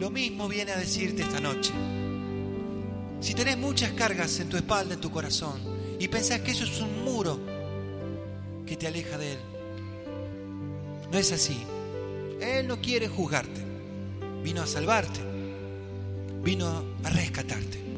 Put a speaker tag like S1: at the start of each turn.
S1: lo mismo viene a decirte esta noche. Si tenés muchas cargas en tu espalda, en tu corazón, y pensás que eso es un muro que te aleja de Él, no es así. Él no quiere juzgarte. Vino a salvarte. Vino a rescatarte.